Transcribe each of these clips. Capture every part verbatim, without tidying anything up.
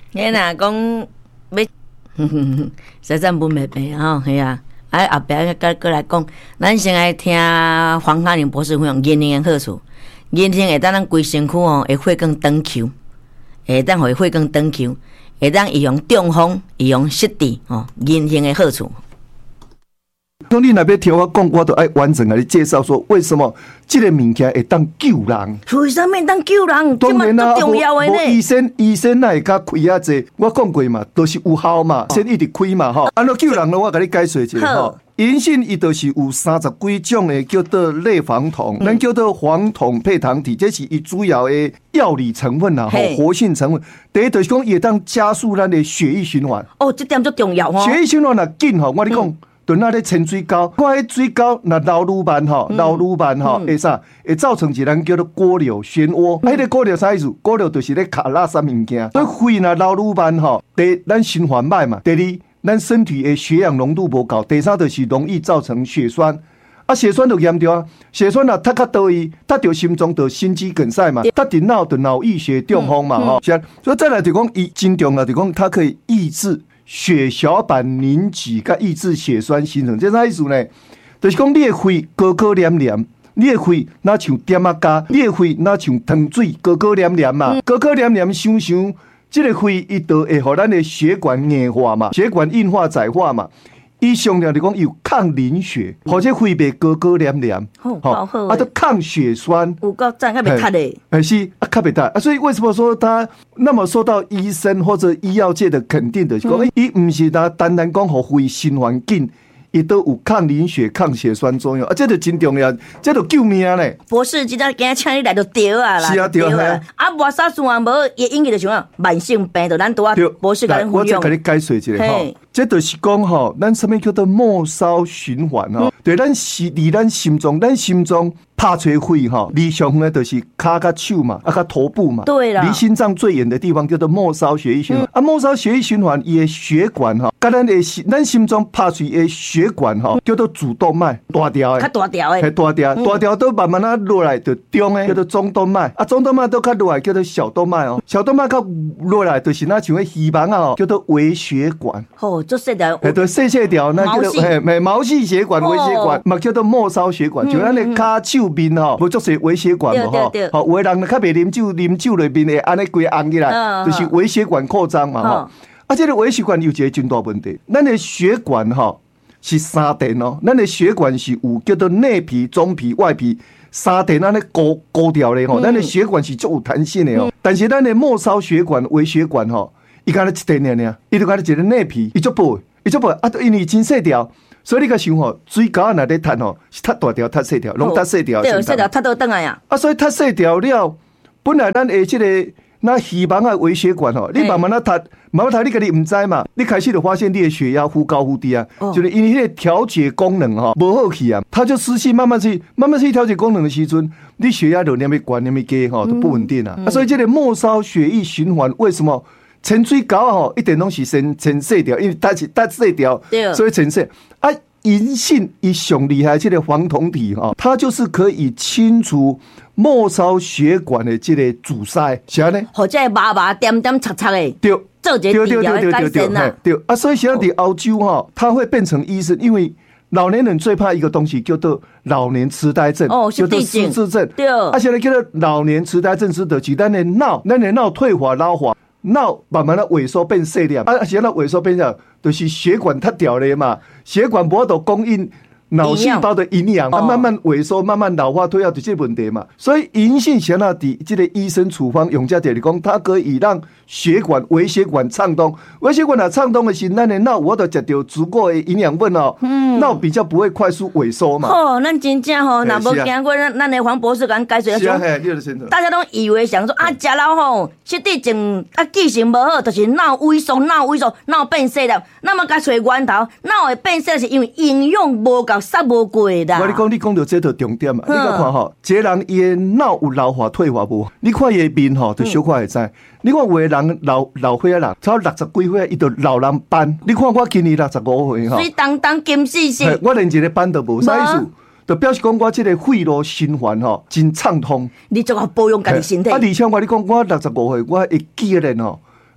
你若讲要，实战不美美吼，系啊。啊，后壁再过来讲，咱先来听黄嘉玲博士分享眼睛的好处。眼睛会当咱规身躯哦，会血管长球，会当会血管长球，会当预防中风、预防失智哦。眼睛的好处。 当你那边听我讲，我都爱完整来介绍说为什么这个物件会当救人。 为什么当救人？ 当然啦， 重要的呢。 医生医生哪会甲开啊济？我讲过嘛，都、就是有效嘛，先一直开嘛吼。安怎救人呢？我甲你解说一下吼。银杏伊就是有三十几种的叫做类黄酮，咱、嗯、叫做黄酮配糖体，这是伊主要的药理成分啦，吼，活性成分。第一就是讲也当加速咱的血液循环。 哦，这点最重要哦。 血液循环若紧吼，我跟你讲。嗯就那咧潜水沟，看迄水沟那流愈慢吼，流愈慢吼，会啥？会造成一咱叫做锅流漩涡。啊，迄个锅流啥意思？锅流就是咧卡垃圾物件，所以肺若流愈慢吼，第一咱循环歹嘛，第二咱身体的血氧浓度无够，第三就是容易造成血栓。啊，血栓就严重啊！血栓啊，它较多伊，它着心脏就心肌梗塞嘛，它伫脑就脑溢血中风嘛，吼、嗯。是啊，所以再来就讲伊真重要，就讲它可以抑制血小板凝集，甲抑制血栓形成。这啥意思呢？就是讲你的肺高高黏黏，你的肺哪像点啊加，你的肺哪像糖水高高黏黏嘛，高高黏黏想想，这个肺伊就会互咱的血管硬化嘛，血管硬化窄化嘛。伊上了就讲有抗凝血，或者肺袂高高黏黏， 好，好好啊，都抗血栓， 有够赞，较袂塌的， 哎是啊，较袂塌啊，所以为什么说他那么受到医生或者医药界的肯定的？讲伊毋是他单单讲互肺循环紧。伊都有抗凝血、抗血栓作用啊，这就真重要，这就救命嘞！ 博士，今仔今仔请你来就对啊啦， 是啊，对啊， 啊，无啥事啊，无伊引起就像啊，慢性病，就咱拄啊，博士甲咱我再给你解释一下吼，这就是讲吼，咱什么叫做末梢循环吼？对，咱是离咱心脏，咱心脏拍吹肺吼，离上远的就是骹甲手嘛，啊，甲头部嘛， 对啦， 离心脏最远的地方叫做末梢血液循环。啊，末梢血液循环，伊的血管吼，甲咱的心，咱心脏拍吹的血管吼，叫做主动脉，大条的， 较大条的， 系大条，大条都慢慢啊落来，就中的叫做中动脉，啊，中动脉都较落来叫做小动脉哦，小动脉较落来就是那像个希望啊，叫做微血管。 哦，做细条， 诶，对，细细条，那叫做诶，毛细血管、微血管，嘛叫做末梢血管，就咱的骹手面吼，无足侪微血管无吼，吼，有的人较袂啉酒，啉酒里面会安尼规红起来，就是微血管扩张嘛吼。啊，这个微血管有一个真大问题，咱的血管吼是三层哦，咱的血管是有叫做内皮、中皮、外皮三层安尼高高调的吼，咱的血管是足有弹性的哦，但是咱的末梢血管、微血管吼，伊敢若一层尔尔，伊就敢若一个内皮，伊足薄，伊足薄，啊，因为真细条。所以你甲想吼，水沟若咧塌吼，是塌大条、塌细条，拢塌细条。 对，细条塌倒转来呀。啊， 所以塌细条了，本来咱的这个那希望啊微血管吼，你慢慢啊塌，慢慢塌，你家己唔知嘛，你开始就发现你的血压忽高忽低啊，哦、就是因为迄个调节功能吼无好去啊，它就失去慢慢去慢慢去调节功能的时阵，你血压就那么高那么低吼，都不稳定啊。嗯嗯、啊所以这个末梢血液循环为什么？潜水沟吼，一定拢是先先细条，因为它是它细条，所以潜细啊。银杏伊上厉害，这个黄酮体哈，它就是可以清除末梢血管的这个阻塞，是安尼。或者麻麻点点擦擦的， 对， 做一个治疗的改善啊。 对啊，所以现在在澳洲哈，他会变成医生，因为老年人最怕一个东西叫做老年痴呆症， 哦， 叫做失智症。 对， 啊，现在叫做老年痴呆症是的，是咱的脑，咱的脑退化老化。脑慢慢的萎缩变细粒，啊，现在萎缩变小，就是血管塌掉了嘛，血管无法供应脑细胞的营养，它慢慢萎缩，慢慢老化退化，就是问题嘛。所以银杏咸纳底这个医生处方用在这里讲，它可以让血管、微血管畅通。微血管啊畅通的是，咱的脑我都吃到足够的营养分哦，嗯，脑比较不会快速萎缩嘛。 哦，咱真正吼，若无经过咱咱的黄博士甲咱解释， 是啊，嘿，你就清楚。 大家都以为想说啊，食老吼，失智症啊，记性无好，就是脑萎缩、脑萎缩、脑变细了。那么甲找源头，脑会变细是因为营养无够。杀无过啦！ 我你讲，你讲到这套重点啊！你甲看吼，一个人伊的脑有老化退化无？你看伊的面吼，就小可会知。你看有的人老老岁仔人，超六十几岁，伊就老人斑。你看我今年六十五岁吼， 水当当金丝丝， 我连一个斑都无，啥意思？就表示讲我这个肺路循环吼真畅通。 你怎么保养家己身体？ 啊，而且我你讲我六十五岁，我会记得吼。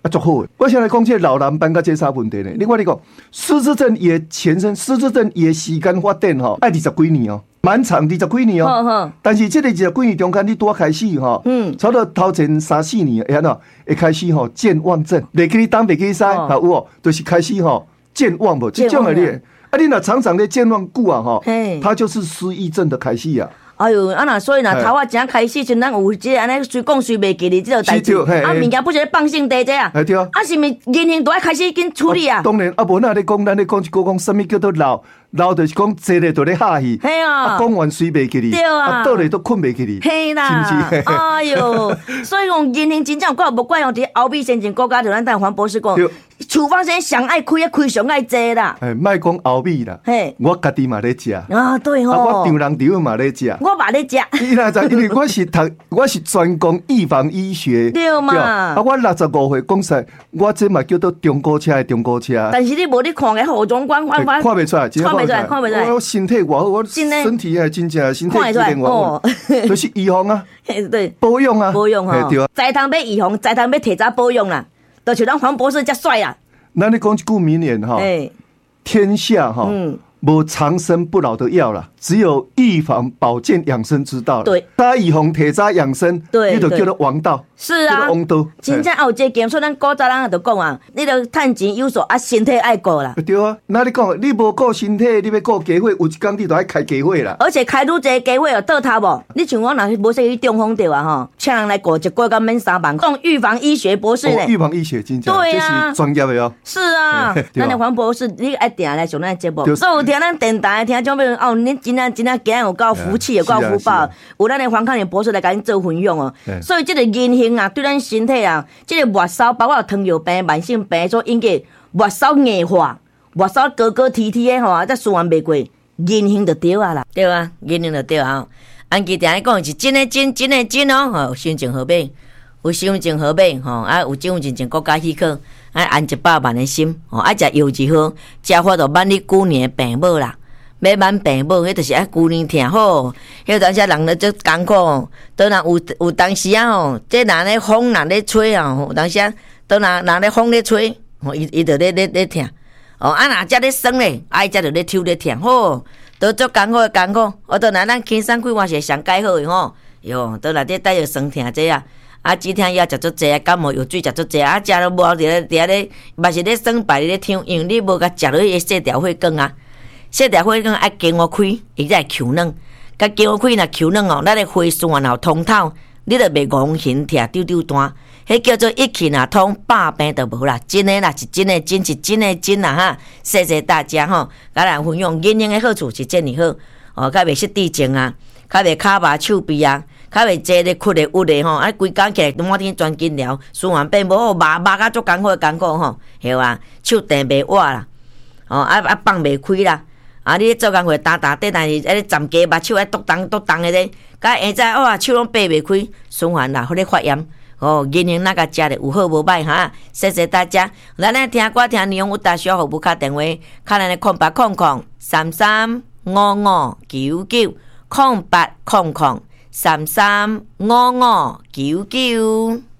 啊，足好诶！我先来讲这老蓝斑甲这啥问题呢？另外你讲失智症也前身，失智症也时间发展吼，爱二十几年哦，蛮长二十几年哦。但是这个二十几年中间，你拄开始吼，嗯，差不多头前三四年，会安怎会开始吼健忘症，袂记你东，袂记你西，哈有哦，就是开始吼健忘无，这种的你，啊，你若常常咧健忘久啊吼，它就是失忆症的开始啊。 哎呦，啊那所以若头啊正开始时，咱有即安尼随讲随袂记哩，即个代志。啊，物件不是放性地这啊。 对啊。 啊，是毋是言行都爱开始紧处理啊？ 当然，啊无那咧讲，咱咧讲一个讲，什么叫做老？老就是讲坐咧就咧哈戏。 系啊。 讲完睡袂记哩。 对啊。 啊，倒咧都困袂记哩。 嘿啦。 是不是？ 哎呦，所以讲言行真正怪无怪哦，伫后壁先进国家就咱等黄博士讲，处方先上爱开，开上爱济啦。 哎，莫讲后壁啦。嘿。我家己嘛咧食。 啊，对吼。 啊，我丈人丈嘛咧食。 我嘛咧食。 伊若知，因为我是读，我是专攻预防医学。 对嘛。 啊，我六十五岁讲实，我这嘛叫做中古车的中古车。 但是你无你看个后中观看法， 看袂出来， 看袂出来，看袂出来。 我身体偌好，我身体还真正身体机能偌好，就是预防啊， 对， 保养啊， 保养哈，对啊，再通要预防，再通要提早保养啦，就像咱黄博士遮帅啊。 咱你讲一句名言哈，天下哈。无长生不老的药啦，只有预防保健养生之道了。 对， 早预防，提早养生， 对， 你就叫做王道。 是啊， 王道。 真正有这经，所以咱古早人就讲啊，你着趁钱有数，啊身体爱顾啦。 对啊，那你讲，你无顾身体，你要顾家伙，有一天你就爱开家伙啦。 而且开愈济家伙有倒头无？你像我若是无说去中风着啊吼，请人来顾一个月，敢免三万。讲预防医学博士呢？ 预防医学真正， 对啊， 这是专业的哦。 是啊，咱的黄博士，你爱定来上咱节目，所以有听咱电台。听种要哦，恁真正真正今日有够福气，有够福报，有咱的黄康年博士来甲恁做分享哦。所以这个言行啊，对咱身体啊，这个末梢包括糖尿病、慢性病所引起末梢硬化、末梢高高提提的吼，再顺完袂过，言行就对啊啦，对啊，言行就对啊。安吉定讲是真的真，真的真哦，吼，心情好买，有心情好买吼，啊有种真正国家许可，啊安一百万的心，吼，爱食药就好，食法就万你久年的病无啦。要挽病无，迄就是爱旧年听好。迄当时人咧做艰苦，倒若有有当时啊吼，这若咧风若咧吹啊，有当时啊，倒若若咧风咧吹，吼伊伊就咧咧咧听。哦，啊若遮咧酸咧，啊伊遮就咧抽咧听，吼，倒做艰苦诶艰苦。我倒若咱轻松开换是上介好诶吼，哟，倒内底带着酸听这啊，啊只听药食足济啊，感冒药水食足济啊，食了无伫咧伫咧咧，嘛是咧酸败咧听，因为你无甲食落去细条血管啊。细条血管爱经我开，伊才会吸软。甲经我开若吸软哦，咱的血循环后通透，你就袂戆形疼丢丢单。迄叫做一气若通，百病就无啦。真诶啦，是真诶，真是真诶真啦哈！谢谢大家吼，甲咱分享言行诶好处是真哩好哦，较袂失智症啊，较袂骹麻手臂啊，较袂坐咧屈咧屈咧吼，啊规工起来满天转筋疗，循环变无好，麻麻甲足艰苦艰苦吼，系啊，手定袂活啦，哦啊啊放袂开啦。啊！你做工会打打底，但是迄个站家目手爱剁动剁动的咧，甲下早哇手拢掰袂开，循环啦，互你发炎。哦，言行哪个食咧有好无歹哈？谢谢大家。咱来听歌听内容有大小服务卡电话，卡咱的空八空空三三五五九九空八空空三三五五九九。